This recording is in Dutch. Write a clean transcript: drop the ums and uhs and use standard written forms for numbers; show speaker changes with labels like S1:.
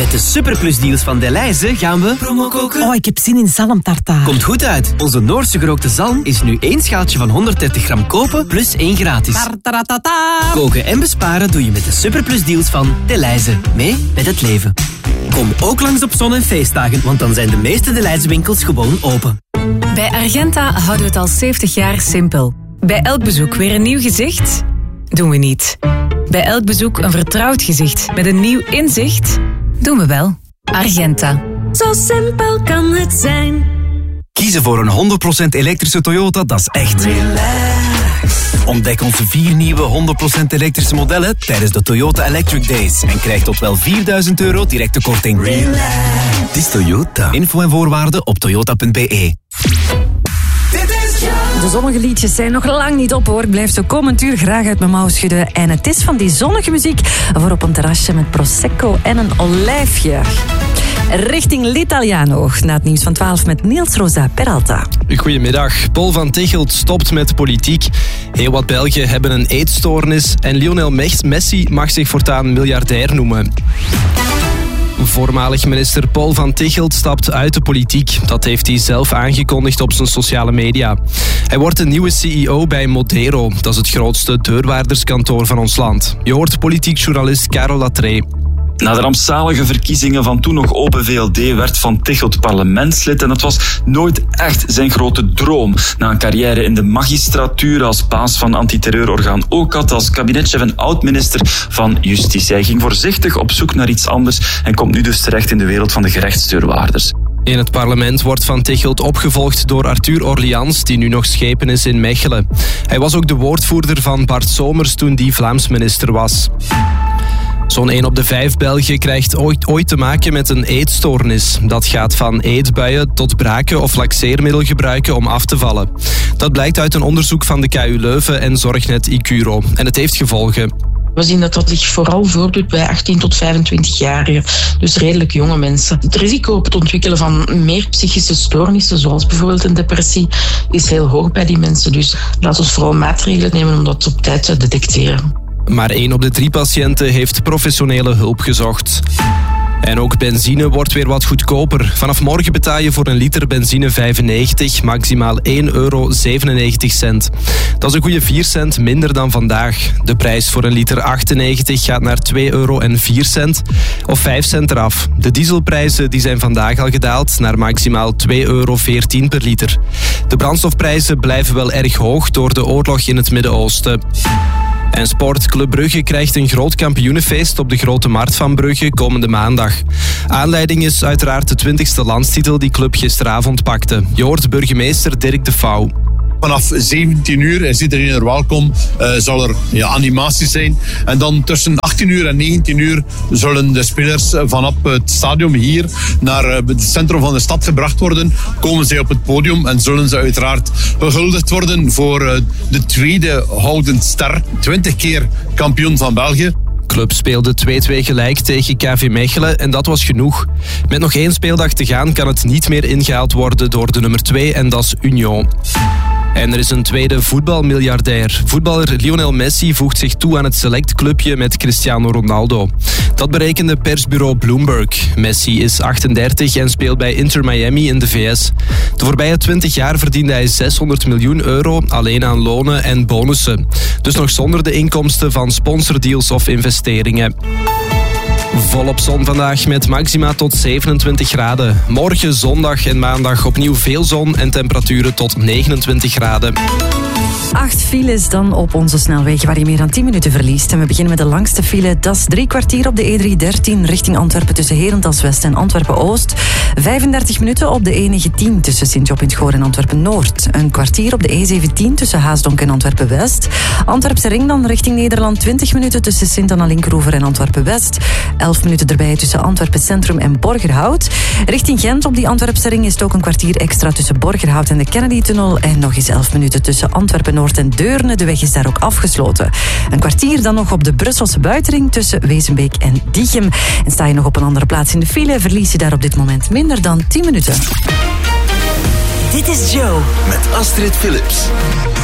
S1: Met de superplusdeals van Delhaize gaan we promo koken.
S2: Oh, ik heb zin in zalmtartaar.
S1: Komt goed uit. Onze Noorse gerookte zalm is nu 1 schaaltje van 130 gram kopen plus 1 gratis.
S2: Tartaratata.
S1: Koken en besparen doe je met de superplusdeals van Delhaize. Mee met het leven. Kom ook langs op zon- en feestdagen, want dan zijn de meeste Delhaize winkels gewoon open.
S3: Bij Argenta houden we het al 70 jaar simpel. Bij elk bezoek weer een nieuw gezicht? Doen we niet. Bij elk bezoek een vertrouwd gezicht met een nieuw inzicht? Doen we wel. Argenta.
S4: Zo simpel kan het zijn.
S5: Kiezen voor een 100% elektrische Toyota, dat is echt relax. Ontdek onze 4 nieuwe 100% elektrische modellen tijdens de Toyota Electric Days. En krijg tot wel €4.000 directe korting. Relax. Het is Toyota. Info en voorwaarden op toyota.be.
S2: De zonnige liedjes zijn nog lang niet op, hoor. Ik blijf zo komend uur graag uit mijn mouw schudden. En het is van die zonnige muziek voor op een terrasje met prosecco en een olijfje. Richting l'Italiano, na het nieuws van 12 met Niels Rosa Peralta.
S6: Goedemiddag. Paul van Tichelt stopt met politiek. Heel wat Belgen hebben een eetstoornis. En Lionel Messi mag zich voortaan miljardair noemen. Voormalig minister Paul van Tichelt stapt uit de politiek. Dat heeft hij zelf aangekondigd op zijn sociale media. Hij wordt de nieuwe CEO bij Modero. Dat is het grootste deurwaarderskantoor van ons land. Je hoort politiek journalist Karel Latree.
S7: Na de rampzalige verkiezingen van toen nog Open VLD werd Van Tichelt parlementslid en dat was nooit echt zijn grote droom. Na een carrière in de magistratuur als baas van antiterreurorgaan OCAT, als kabinetchef en oud-minister van Justitie. Hij ging voorzichtig op zoek naar iets anders en komt nu dus terecht in de wereld van de gerechtsdeurwaarders.
S6: In het parlement wordt Van Tichelt opgevolgd door Arthur Orleans, die nu nog schepen is in Mechelen. Hij was ook de woordvoerder van Bart Somers toen die Vlaams minister was. Zo'n 1 op de 5 Belgen krijgt ooit te maken met een eetstoornis. Dat gaat van eetbuien tot braken of laxeermiddel gebruiken om af te vallen. Dat blijkt uit een onderzoek van de KU Leuven en Zorgnet Icuro. En het heeft gevolgen.
S8: We zien dat zich vooral voordoet bij 18 tot 25-jarigen, dus redelijk jonge mensen. Het risico op het ontwikkelen van meer psychische stoornissen, zoals bijvoorbeeld een depressie, is heel hoog bij die mensen. Dus laten we vooral maatregelen nemen om dat op tijd te detecteren.
S6: Maar 1 op de 3 patiënten heeft professionele hulp gezocht. En ook benzine wordt weer wat goedkoper. Vanaf morgen betaal je voor een liter benzine 95, maximaal €1,97. Dat is een goede 4 cent minder dan vandaag. De prijs voor een liter 98 gaat naar €2,04 of 5 cent eraf. De dieselprijzen die zijn vandaag al gedaald naar maximaal €2,14 per liter. De brandstofprijzen blijven wel erg hoog door de oorlog in het Midden-Oosten. En Sportclub Brugge krijgt een groot kampioenenfeest op de Grote Markt van Brugge komende maandag. Aanleiding is uiteraard de 20e landstitel die club gisteravond pakte. Je hoort burgemeester Dirk de Vouw.
S9: Vanaf 17 uur is iedereen er welkom. Zal er animaties zijn. En dan tussen 18 uur en 19 uur zullen de spelers vanaf het stadion hier naar het centrum van de stad gebracht worden. Komen zij op het podium en zullen ze uiteraard gehuldigd worden voor de tweede houden ster. 20 keer kampioen van België.
S6: De club speelde 2-2 gelijk tegen KV Mechelen en dat was genoeg. Met nog 1 speeldag te gaan kan het niet meer ingehaald worden door de nummer 2 en dat is Union. En er is een tweede voetbalmiljardair. Voetballer Lionel Messi voegt zich toe aan het selectclubje met Cristiano Ronaldo. Dat berekende persbureau Bloomberg. Messi is 38 en speelt bij Inter Miami in de VS. De voorbije 20 jaar verdiende hij €600 miljoen alleen aan lonen en bonussen. Dus nog zonder de inkomsten van sponsordeals of investeringen. Volop zon vandaag met maxima tot 27 graden. Morgen, zondag en maandag opnieuw veel zon en temperaturen tot 29 graden.
S2: 8 files dan op onze snelwegen waar je meer dan 10 minuten verliest. En we beginnen met de langste file. Dat is 3 kwartier op de E313 richting Antwerpen tussen Herentals-West en Antwerpen-Oost. 35 minuten op de E19 tussen Sint-Job-in-het-Goor en Antwerpen-Noord. Een kwartier op de E17 tussen Haasdonk en Antwerpen-West. Antwerpse ring dan richting Nederland. 20 minuten tussen Sint-Anna-Linkeroever en Antwerpen-West. 11 minuten erbij tussen Antwerpen-Centrum en Borgerhout. Richting Gent op die Antwerpse ring is het ook een kwartier extra tussen Borgerhout en de Kennedy-tunnel. En nog eens 11 minuten tussen Antwerpen-Noord en Deurne. De weg is daar ook afgesloten. Een kwartier dan nog op de Brusselse buitenring tussen Wezenbeek en Diegem. En sta je nog op een andere plaats in de file, verlies je daar op dit moment minder dan 10 minuten.
S5: Dit is Joe met Astrid Philips.